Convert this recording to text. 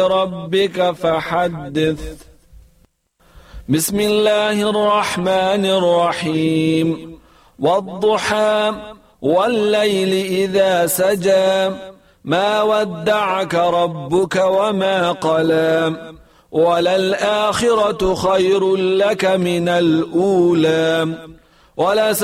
ربك فحدث. بسم الله الرحمن الرحيم. والضحى والليل إذا سجى ما ودعك ربك وما قلى وللآخرة خير لك من الأولى